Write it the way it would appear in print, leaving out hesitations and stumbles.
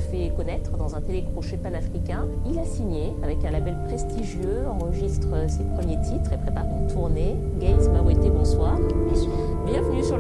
fait connaître dans un télécrochet panafricain. Il a signé avec un label prestigieux, enregistre ses premiers titres et prépare une tournée. Gaze Mawete, bonsoir. Bonsoir. Bienvenue sur